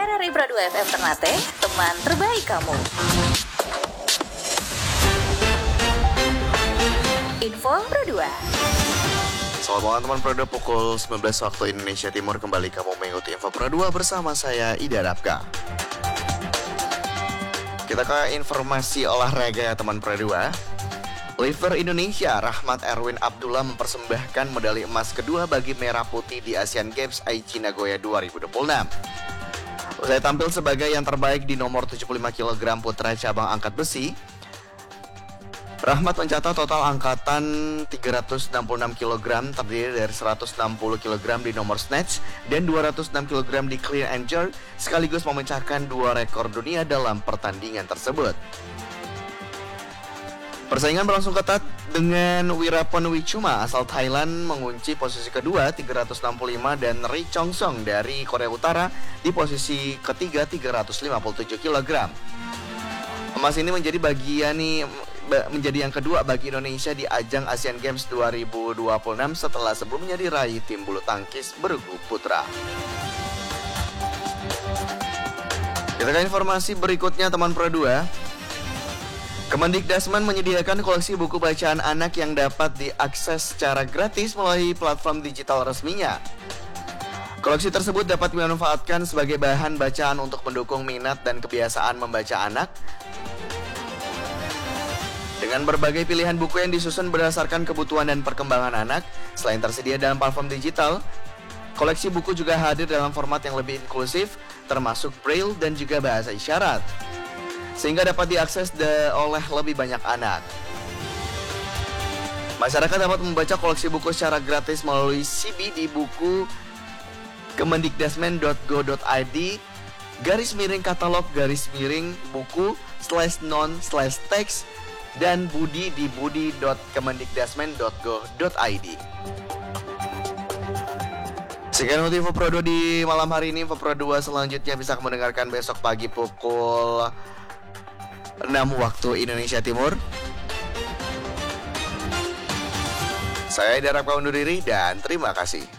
RRI Pro 2 FM Ternate, teman terbaik kamu. Info Pro 2. Selamat malam teman Pro 2, pukul 19 waktu Indonesia Timur. Kembali kamu mengikuti Info Pro 2 bersama saya Ida Rapka. Kita ke informasi olahraga teman Pro 2. Liver Indonesia Rahmat Erwin Abdullah mempersembahkan medali emas kedua bagi Merah Putih di Asian Games Aichi Nagoya 2026. Usai tampil sebagai yang terbaik di nomor 75 kg putra cabang angkat besi, Rahmat mencatat total angkatan 366 kg terdiri dari 160 kg di nomor snatch dan 206 kg di clean and jerk, sekaligus memecahkan 2 rekor dunia dalam pertandingan tersebut. Persaingan berlangsung ketat dengan Wirapon Wichuma asal Thailand mengunci posisi kedua 365 dan Ri Chong Song dari Korea Utara di posisi ketiga 357 kg. Emas ini menjadi yang kedua bagi Indonesia di ajang Asian Games 2026 setelah sebelumnya diraih tim bulu tangkis bergu putra. Kita ke informasi berikutnya teman Pro 2. Kemendikbudrismen menyediakan koleksi buku bacaan anak yang dapat diakses secara gratis melalui platform digital resminya. Koleksi tersebut dapat dimanfaatkan sebagai bahan bacaan untuk mendukung minat dan kebiasaan membaca anak. Dengan berbagai pilihan buku yang disusun berdasarkan kebutuhan dan perkembangan anak, selain tersedia dalam platform digital, koleksi buku juga hadir dalam format yang lebih inklusif, termasuk braille dan juga bahasa isyarat, sehingga dapat diakses oleh lebih banyak anak. Masyarakat dapat membaca koleksi buku secara gratis melalui CB di buku kemendikbudrismen.go.id /katalog/buku/non/text dan Budi di budi.kemendikbudrismen.go.id. Sekian untuk Info Pro 2 di malam hari ini. Info Pro 2 selanjutnya bisa kamu dengarkan besok pagi pukul 6 waktu Indonesia Timur. Saya Ida Rapka undur diri dan terima kasih.